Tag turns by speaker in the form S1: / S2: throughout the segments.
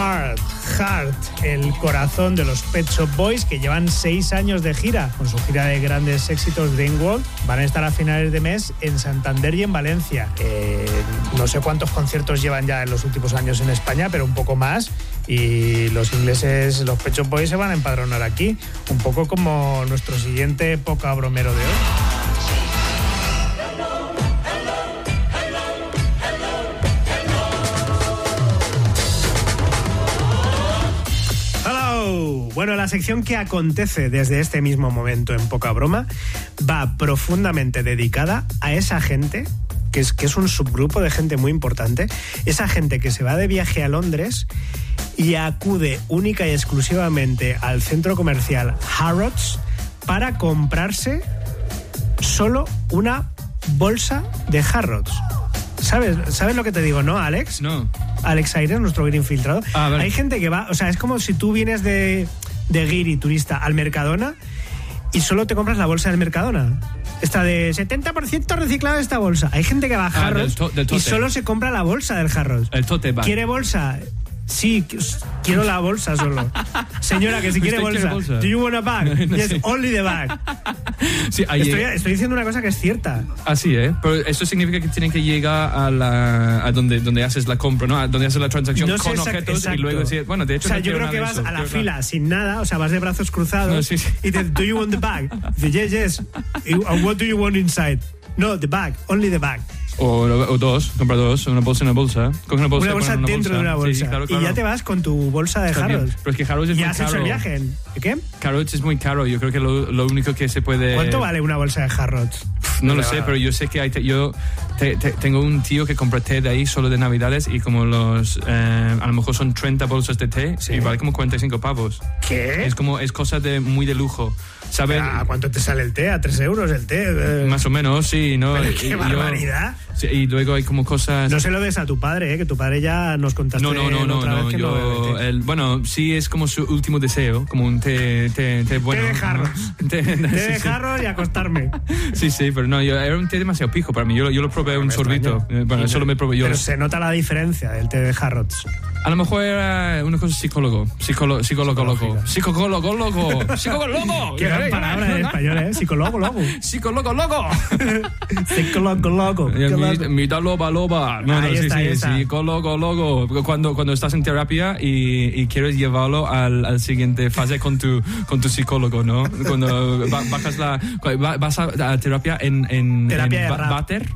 S1: Heart, el corazón de los Pet Shop Boys, que llevan 6 años de gira. Con su gira de grandes éxitos Dreamworld, van a estar a finales de mes en Santander y en Valencia. No sé cuántos conciertos llevan ya en los últimos años en España, pero un poco más. Y los ingleses, los Pet Shop Boys, se van a empadronar aquí, un poco como nuestro siguiente poca bromero de hoy. Bueno, la sección que acontece desde este mismo momento en Poca Broma va profundamente dedicada a esa gente, que es un subgrupo de gente muy importante, esa gente que se va de viaje a Londres y acude única y exclusivamente al centro comercial Harrods para comprarse solo una bolsa de Harrods. ¿Sabes lo que te digo, no, Alex?
S2: No.
S1: Alex Aires, nuestro guiri infiltrado.
S2: Vale.
S1: Hay gente que va, o sea, es como si tú vienes de guiri turista al Mercadona y solo te compras la bolsa del Mercadona. Esta de 70% reciclada esta bolsa. Hay gente que va a Harrods y solo se compra la bolsa del Harrods.
S2: El tote bag.
S1: ¿Quiere bolsa? Sí, quiero la bolsa solo. Señora, que si quiere bolsa. ¿Do you want a bag? Yes, only the bag.
S2: Sí,
S1: estoy diciendo una cosa que es cierta.
S2: Así, pero eso significa que tienen que llegar a donde haces la compra, ¿no? A donde haces la transacción con objetos. Exacto. Y luego decir, bueno, de hecho,
S1: o sea, yo creo que vas a la fila sin nada, o sea, vas de brazos cruzados.
S2: No, sí.
S1: Y te ¿do you want the bag? Dice, yes. And what do you want inside? No, the bag, only the bag.
S2: O dos, compra dos, una bolsa y una bolsa. Coge una bolsa
S1: dentro de una bolsa.
S2: Sí, claro.
S1: Y ya te vas con tu bolsa de Harrods.
S2: Pero es que Harrods es muy caro.
S1: ¿Ya has hecho el viaje? ¿Qué?
S2: Harrods es muy caro. Yo creo que lo único que se puede...
S1: ¿Cuánto vale una bolsa de Harrods?
S2: No lo sé, pero yo sé que yo tengo un tío que compra té de ahí solo de Navidades y como a lo mejor son 30 bolsas de té, sí, y vale como 45 pavos.
S1: ¿Qué?
S2: Es cosa muy de lujo. ¿Sabes?
S1: ¿A cuánto te sale el té? ¿A 3 euros el té?
S2: Más o menos, sí, ¿no?
S1: Pero ¡qué barbaridad!
S2: Sí, y luego hay como cosas...
S1: No se lo des a tu padre, que tu padre ya nos contaste otra vez que
S2: bueno, sí es como su último deseo, como un té bueno.
S1: Té de Harrods. Té de Harrods y acostarme.
S2: Sí, pero no, era un té demasiado pijo para mí. Yo lo probé un sorbito. Bueno, solo me probé yo.
S1: Pero se nota la diferencia del té de Harrods.
S2: A lo mejor era una cosa psicólogo.
S1: Qué gran palabra en español, ¿eh? Psicólogo, loco.
S2: Psicólogo, loco.
S1: Psicólogo, loco.
S2: Mitad loba. No, sí. Psicólogo, loco. Cuando estás en terapia y quieres llevarlo al siguiente fase con tu psicólogo, ¿no? Cuando vas a terapia en
S1: terapia
S2: en Bater.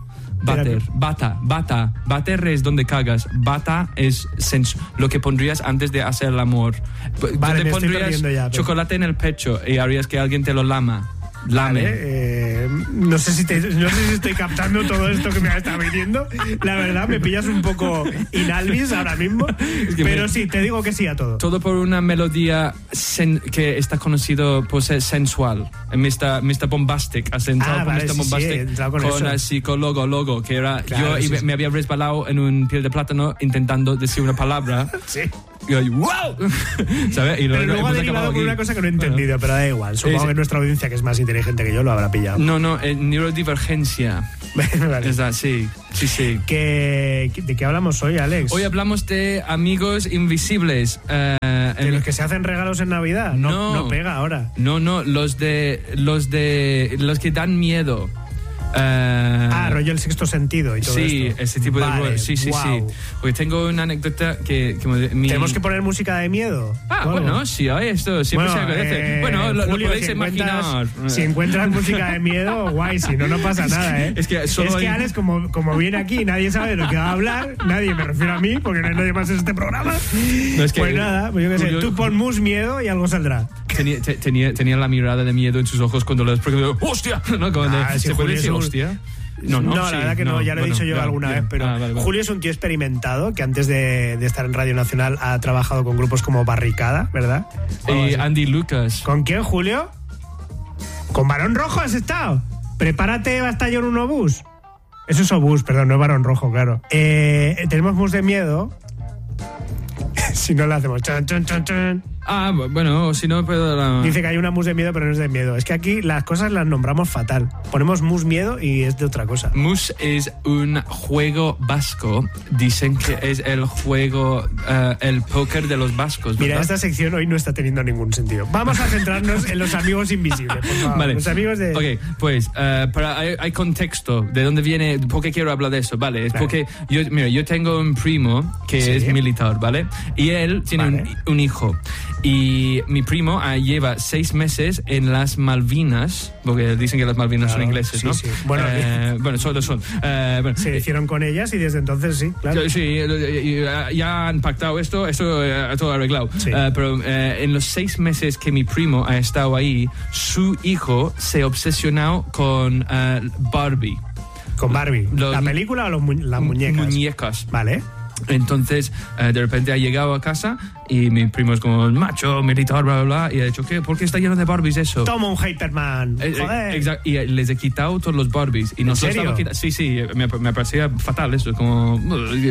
S2: Bater es donde cagas. Bata es lo que pondrías antes de hacer el amor.
S1: Vale,
S2: donde pondrías chocolate en el pecho y harías que alguien te lo lame.
S1: No sé si estoy captando todo esto que me está viniendo. La verdad, me pillas un poco inalvis ahora mismo. Pero sí, te digo que sí a todo.
S2: Todo por una melodía que está conocido por ser sensual. Mr. Bombastic. Has entrado con Mr. Bombastic con el psicólogo logo, que era claro, yo me había resbalado en un piel de plátano intentando decir una palabra.
S1: Sí.
S2: Y yo, ¡wow! ¿Sabes?
S1: Pero luego ha derivado por una cosa que no he entendido, pero da igual. Supongo que nuestra audiencia, que es más inteligente que yo, lo habrá pillado.
S2: No, neurodivergencia.
S1: Vale.
S2: Sí.
S1: ¿De qué hablamos hoy, Alex?
S2: Hoy hablamos de amigos invisibles.
S1: ¿De los que se hacen regalos en Navidad? No pega ahora.
S2: No, los que dan miedo.
S1: Rollo el sexto sentido y todo esto.
S2: Sí, ese tipo de... Sí. Porque tengo una anécdota que
S1: ¿Tenemos que poner música de miedo?
S2: Bueno, sí, esto siempre se agradece. Bueno, lo podéis imaginar.
S1: Si encuentras música de miedo, guay, si no pasa nada, ¿eh?
S2: Es que
S1: Alex, como viene aquí, nadie sabe de lo que va a hablar, nadie, me refiero a mí, porque no hay nadie más en este programa. Pues nada, pues yo qué sé, tú pon mus miedo y algo saldrá.
S2: Tenía la mirada de miedo en sus ojos cuando les pregunté, ¡hostia! ¿No? ¿Se puede decir hostia?
S1: No, la verdad que no, ya lo he dicho yo alguna vez, pero vale. Julio es un tío experimentado que antes de estar en Radio Nacional ha trabajado con grupos como Barricada, ¿verdad?
S2: Y Andy Lucas.
S1: ¿Con quién, Julio? ¿Con Barón Rojo has estado? Prepárate, va a estar yo en un obús. Eso es obús, perdón, no es Barón Rojo, claro. Tenemos mus de miedo. Si no lo hacemos chan.
S2: Bueno, si no puedo...
S1: Dice que hay una mus de miedo, pero no es de miedo. Es que aquí las cosas las nombramos fatal. Ponemos mus miedo y es de otra cosa.
S2: Mus es un juego vasco. Dicen que es el juego, el póker de los vascos, ¿verdad?
S1: Mira, esta sección hoy no está teniendo ningún sentido. Vamos a centrarnos en los amigos invisibles, por favor.
S2: Vale.
S1: Los amigos de...
S2: Ok, pues, hay contexto de dónde viene, por qué quiero hablar de eso, ¿vale? Es porque yo tengo un primo que es militar, ¿vale? Y él tiene un hijo. Y mi primo lleva 6 meses en las Malvinas, porque dicen que las Malvinas son ingleses, ¿no?
S1: Sí. Bueno,
S2: solo son.
S1: Se hicieron con ellas y desde entonces sí, claro.
S2: Sí, ya han pactado esto todo arreglado. Sí. Pero en los 6 meses que mi primo ha estado ahí, su hijo se ha obsesionado con Barbie.
S1: ¿Con Barbie? ¿La película o las muñecas?
S2: Muñecas.
S1: Vale.
S2: Entonces, de repente ha llegado a casa y mi primo es como macho, militar, bla, bla, bla. Y ha dicho, ¿por qué está lleno de Barbies eso?
S1: Toma un Hyperman, joder.
S2: Exacto. Y les he quitado todos los Barbies. Y
S1: ¿En serio?
S2: Sí, me parecía fatal eso. Como...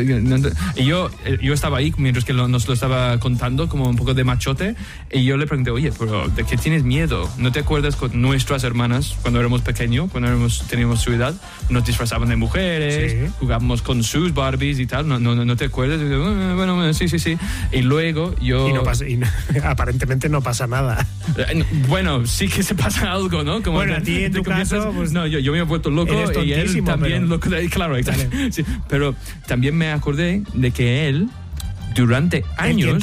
S2: Y yo estaba ahí mientras que nos lo estaba contando como un poco de machote. Y yo le pregunté, oye, pero ¿de qué tienes miedo? ¿No te acuerdas con nuestras hermanas cuando éramos pequeños, teníamos su edad? Nos disfrazaban de mujeres, jugábamos con sus Barbies y tal. ¿No te acuerdas? Bueno, sí. Y luego yo...
S1: Y aparentemente no pasa nada.
S2: Bueno, sí que se pasa algo, ¿no? Como
S1: bueno, a ti en tu caso... Pues,
S2: no, yo me he vuelto loco y él también loco. Claro, exacto. Sí, pero también me acordé de que él, durante años...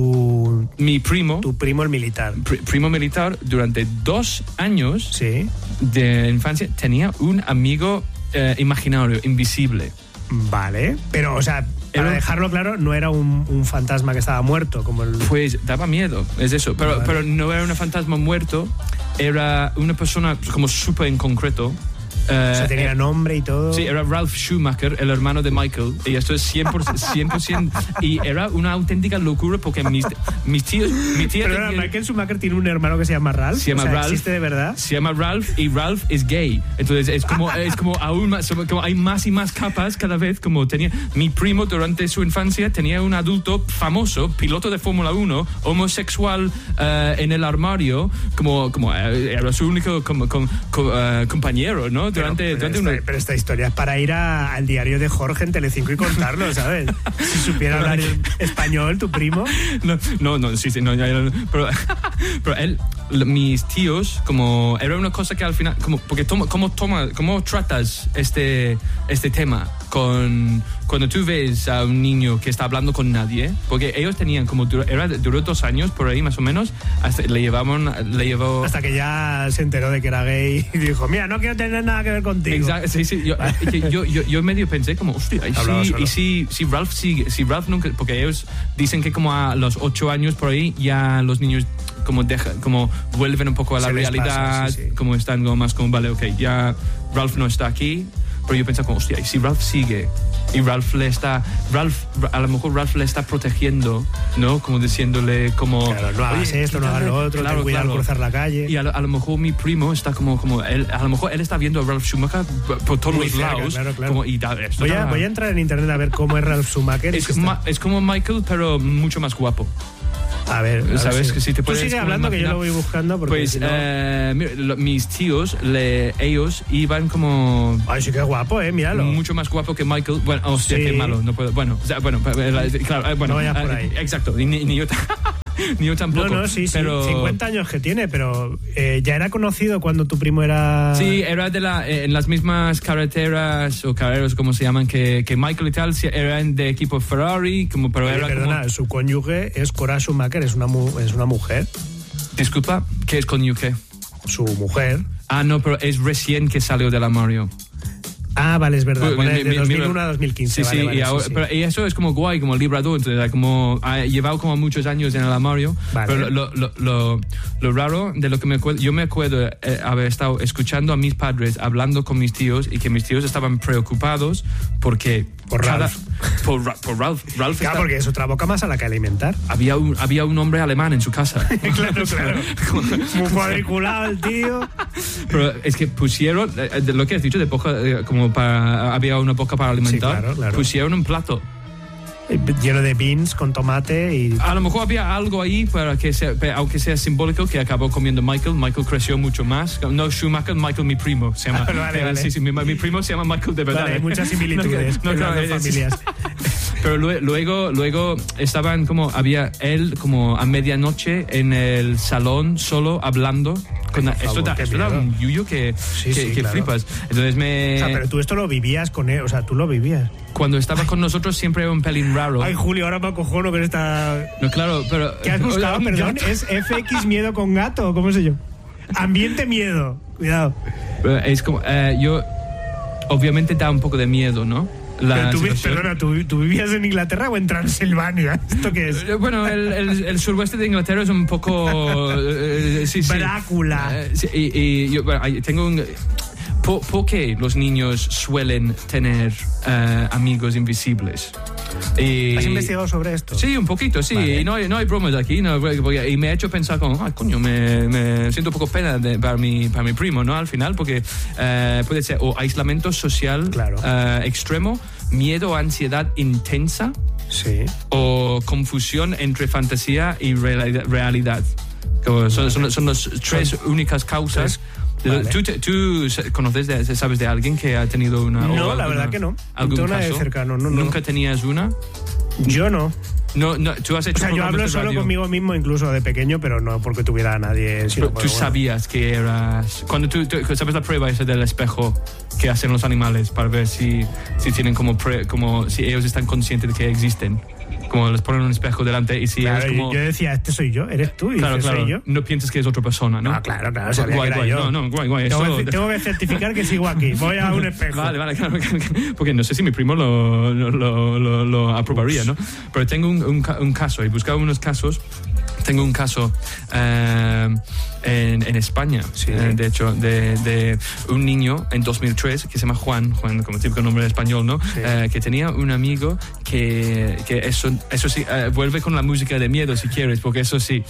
S2: mi primo...
S1: Tu primo el militar.
S2: Primo militar, durante 2 años de infancia, tenía un amigo imaginario, invisible.
S1: Vale, pero, o sea... Para dejarlo claro, no era un fantasma que estaba muerto, como el...
S2: Pues daba miedo, es eso. Pero no era un fantasma muerto, era una persona como súper en concreto.
S1: O sea, tenía nombre y todo.
S2: Sí, era Ralph Schumacher, el hermano de Michael. Y esto es 100%. Y era una auténtica locura porque mis tíos...
S1: Pero Michael Schumacher tiene un hermano que se llama Ralph.
S2: Se llama Ralph.
S1: ¿Existe de verdad?
S2: Se llama Ralph y Ralph es gay. Entonces es como aún más... Como hay más y más capas cada vez. Como tenía... Mi primo durante su infancia tenía un adulto famoso, piloto de Fórmula 1, homosexual en el armario, como era su único compañero, ¿no?
S1: Pero esta historia es para ir al diario de Jorge en Telecinco y contarlo, ¿sabes? Si supiera hablar español, tu primo.
S2: No, sí, no, pero él, mis tíos, como era una cosa que al final, como porque cómo tratas este tema cuando tú ves a un niño que está hablando con nadie, porque ellos tenían duró 2 años por ahí más o menos, hasta le llevó
S1: hasta que ya se enteró de que era gay y dijo, mira, no quiero tener nada que ver contigo.
S2: Exacto, sí. Yo medio pensé como, hostia, y si Ralph sigue, si Ralph nunca, porque ellos dicen que como a los 8 años por ahí ya los niños como vuelven un poco a la realidad, sí. Como están como más como, vale, ok, ya Ralph no está aquí. Pero yo pensaba como, hostia, y si Ralph sigue y a lo mejor Ralph le está protegiendo, ¿no? Como diciéndole como...
S1: Claro, no hagas esto, no hagas lo otro, ten cuidado al cruzar la calle.
S2: Y a lo mejor mi primo está como él, a lo mejor él está viendo a Ralph Schumacher por todos los lados. Claro. Como,
S1: voy a entrar en internet a ver cómo es Ralph Schumacher.
S2: Es como Michael, pero mucho más guapo.
S1: A ver,
S2: ¿sabes? Que si te puedes...
S1: Tú sigue hablando que yo lo voy buscando porque
S2: pues,
S1: si no...
S2: mira, mis tíos, ellos iban como...
S1: Ay, sí que guapo, míralo.
S2: Mucho más guapo que Michael. Bueno, hostia, qué malo, no puedo... Bueno, claro, bueno.
S1: No vayas por ahí.
S2: Exacto, ni yo... Ni yo tampoco.
S1: No, sí, pero... 50 años que tiene, pero ya era conocido cuando tu primo era...
S2: Sí, era en las mismas carreteras o carreras, como se llaman, que Michael y tal, eran de equipo Ferrari, pero era
S1: perdona,
S2: como...
S1: su cónyuge es Cora Schumacher, es una mujer.
S2: Disculpa, ¿qué es cónyuge?
S1: Su mujer.
S2: No, pero es recién que salió del armario.
S1: Ah, vale, es verdad. De 2001 a 2015.
S2: Sí,
S1: vale,
S2: sí. Pero y eso es como guay, como librador. Entonces, como ha llevado como muchos años en el armario. Vale. Pero lo raro de lo que yo me acuerdo haber estado escuchando a mis padres hablando con mis tíos y que mis tíos estaban preocupados porque...
S1: Por Ralph.
S2: Por Ralph.
S1: Claro, porque es otra boca más a la que alimentar.
S2: Había un hombre alemán en su casa.
S1: Claro. Muy cuadriculado el tío.
S2: Pero es que pusieron, lo que has dicho, de boca, como había una boca para alimentar,
S1: sí, claro.
S2: Pusieron un plato.
S1: lleno de beans con tomate y...
S2: A lo mejor había algo ahí para que sea, aunque sea simbólico, que acabó comiendo Michael. Michael creció mucho más. No Schumacher, Michael mi primo se llama.
S1: Vale.
S2: Sí, mi primo se llama Michael de verdad.
S1: Vale, hay muchas similitudes en las dos familias.
S2: Pero luego estaban había él como a medianoche en el salón solo hablando. Esto da un yuyu que claro. Flipas. Entonces
S1: pero tú esto lo vivías con él, tú lo vivías.
S2: Cuando estaba con nosotros siempre era un pelín raro.
S1: Ay, Julio, ahora me acojono con esta...
S2: No, claro, pero...
S1: ¿Qué has buscado, perdón? ¿Es FX miedo con gato o cómo sé yo? Ambiente miedo, cuidado.
S2: Es como... yo... Obviamente da un poco de miedo, ¿no?
S1: Perdona, ¿tú vivías en Inglaterra o en Transilvania? ¿Esto qué es?
S2: Bueno, el suroeste de Inglaterra es un poco...
S1: Drácula.
S2: Y yo tengo un... ¿Por qué los niños suelen tener amigos invisibles?
S1: ¿Has investigado sobre esto?
S2: Sí, un poquito, sí. Vale. Y no hay bromas aquí. Y me ha hecho pensar coño, me siento un poco pena para mi primo, ¿no? Al final, porque puede ser o aislamiento social extremo, miedo o ansiedad intensa,
S1: sí,
S2: o confusión entre fantasía y realidad. Son las tres únicas causas. Vale. ¿Tú sabes de alguien que ha tenido una...
S1: No, la verdad que no.
S2: ¿Algún caso?
S1: De cercano, no.
S2: ¿Nunca tenías una?
S1: Yo no.
S2: No, tú has hecho...
S1: yo hablo solo conmigo mismo, incluso de pequeño, pero no porque tuviera a nadie.
S2: Tú sabías que eras... Cuando tú sabes la prueba esa del espejo que hacen los animales para ver si tienen como si ellos están conscientes de que existen. Como les ponen un espejo delante y si es como...
S1: Yo decía, este soy yo, eres tú, y
S2: claro.
S1: soy yo.
S2: No piensas que es otra persona, ¿no?
S1: Claro, sabía que era yo.
S2: No, guay.
S1: Tengo que certificar que sigo aquí. Voy a un espejo.
S2: Vale, claro. Porque no sé si mi primo lo aprobaría, ¿no? Pero tengo un caso, he buscado unos casos. Tengo un caso en España, sí. De hecho, de un niño en 2003 que se llama Juan como típico nombre español, ¿no? Sí. Que tenía un amigo que eso sí, vuelve con la música de miedo si quieres, porque eso sí,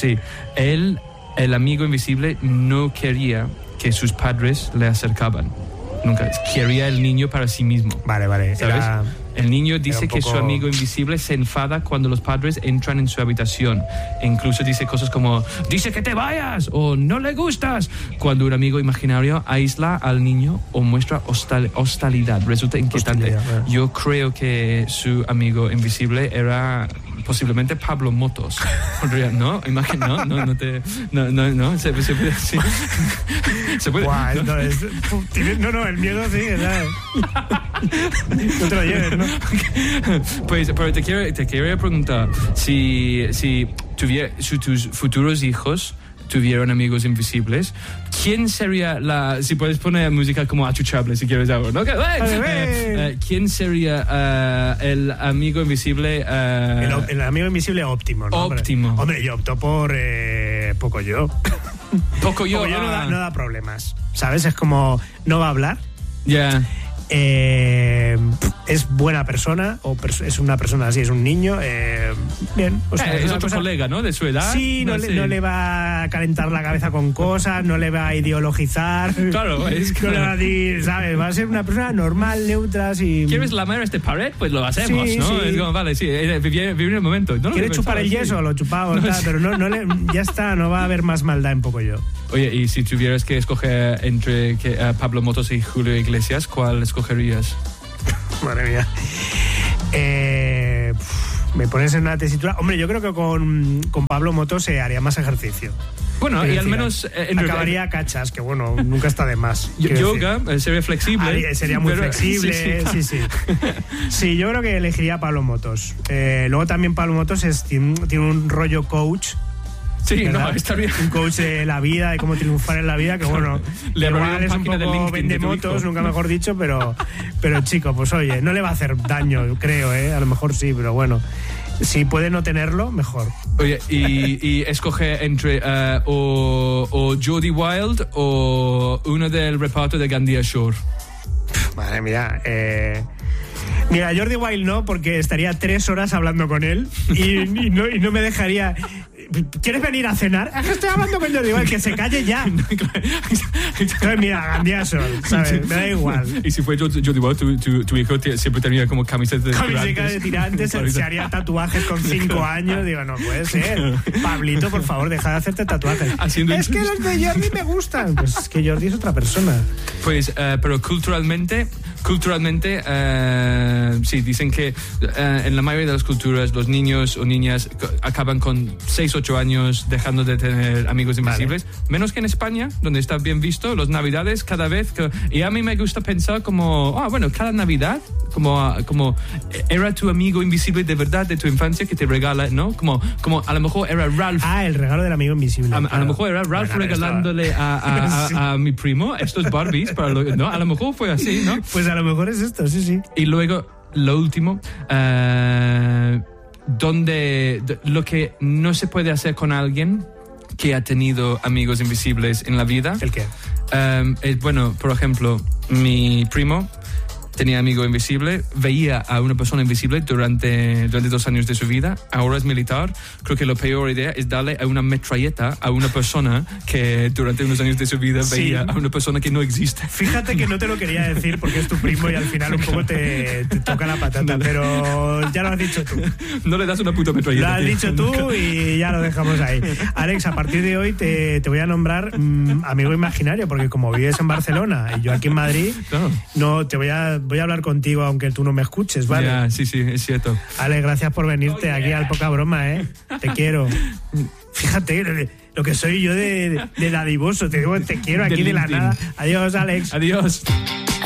S2: el amigo invisible no quería que sus padres le acercaban. Nunca. Quería el niño para sí mismo.
S1: Vale.
S2: ¿Sabes? El niño dice que su amigo invisible se enfada cuando los padres entran en su habitación. E incluso dice cosas como, dice que te vayas o no le gustas. Cuando un amigo imaginario aísla al niño o muestra hostilidad. Resulta inquietante. Yo creo que su amigo invisible era... posiblemente Pablo Motos. ¿No? Imagina, no, se puede, sí. Se puede.
S1: Guau, ¿no? El miedo sí, ¿sabes? No te lo lleves, ¿no?
S2: Pues, pero te quiero preguntar, si tus futuros hijos tuvieron amigos invisibles, ¿quién sería si puedes poner música como achuchable si quieres algo, ¿no? ¿Quién sería el amigo invisible?
S1: El amigo invisible óptimo, ¿no?
S2: Óptimo.
S1: Hombre, yo opto por Pocoyo.
S2: Pocoyo
S1: no da problemas, ¿sabes? Es como, no va a hablar.
S2: Ya.
S1: Es buena persona o es una persona así, es un niño, bien, o sea,
S2: es otro colega, ¿no? De su edad.
S1: Sí, no le va a calentar la cabeza con cosas, no le va a ideologizar.
S2: Claro,
S1: no le va a decir, ¿sabes? Va a ser una persona normal, neutra, si...
S2: ¿Quieres lamer este pared? Pues lo hacemos, ¿no? Sí. Es como, vale, sí, vivir el momento.
S1: ¿Quieres chupar el yeso? Lo chupamos, pero ya está, no va a haber más maldad en Pocoyo.
S2: Oye, y si tuvieras que escoger entre Pablo Motos y Julio Iglesias, ¿cuál escogerías?
S1: Madre mía. Me pones en una tesitura. Hombre, yo creo que con Pablo Motos se haría más ejercicio.
S2: Bueno, y al menos...
S1: acabaría cachas, que bueno, nunca está de más.
S2: Yoga, sería flexible.
S1: Sería muy flexible, sí. Sí, yo creo que elegiría a Pablo Motos. Luego también Pablo Motos tiene un rollo coach.
S2: Sí, ¿verdad? No, está bien.
S1: Un coach de la vida, de cómo triunfar en la vida, que bueno, igual es un poco vende motos, nunca mejor dicho, pero chico, pues oye, no le va a hacer daño, creo, a lo mejor sí, pero bueno, si puede no tenerlo, mejor. Oye,
S2: y escoge entre o Jodie Wild o uno del reparto de Gandia Shore.
S1: Madre mía, mira, Jordi Wild no, porque estaría 3 horas hablando con él y no me dejaría... ¿quieres venir a cenar? Es que estoy hablando con Jordi, que se calle ya. Entonces, mira, Gandiaso, ¿sabes? Me da igual.
S2: Y si fue Jordi Wild, tu hijo siempre tenía como camisetas
S1: de tirantes, se haría tatuajes con 5 años. Digo, no puede ser. Pablito, por favor, deja de hacerte tatuajes. Es que los de Jordi me gustan. Pues es que Jordi es otra persona.
S2: Pues, pero culturalmente, sí, dicen que en la mayoría de las culturas los niños o niñas acaban con 6-8 años dejando de tener amigos invisibles, menos que en España, donde está bien visto, los navidades cada vez que... Y a mí me gusta pensar como, bueno, cada Navidad, como era tu amigo invisible de verdad de tu infancia que te regala, ¿no? Como a lo mejor era Ralph.
S1: El regalo del amigo invisible.
S2: A lo mejor era Ralph regalándole a mi primo estos Barbies, ¿no? A lo mejor fue así, ¿no?
S1: Pues a lo mejor es esto, sí.
S2: Y luego, lo último, lo que no se puede hacer con alguien que ha tenido amigos invisibles en la vida.
S1: ¿El qué?
S2: Bueno, por ejemplo, mi primo tenía amigo invisible, veía a una persona invisible durante 2 años de su vida, ahora es militar. Creo que la peor idea es darle a una metralleta a una persona que durante unos años de su vida veía a una persona que no existe.
S1: Fíjate que no te lo quería decir porque es tu primo y al final un poco te toca la patata, pero ya lo has dicho tú.
S2: No le das una puta metralleta.
S1: Lo has dicho tú y ya lo dejamos ahí. Alex, a partir de hoy te voy a nombrar amigo imaginario, porque como vives en Barcelona y yo aquí en Madrid, no te voy a hablar contigo aunque tú no me escuches, ¿vale?
S2: Ya, sí, es cierto.
S1: Ale, gracias por venirte aquí al Poca Broma, ¿eh? Te quiero. Fíjate lo que soy yo de dadivoso. Te digo, te quiero aquí de la nada. Adiós, Alex.
S2: Adiós.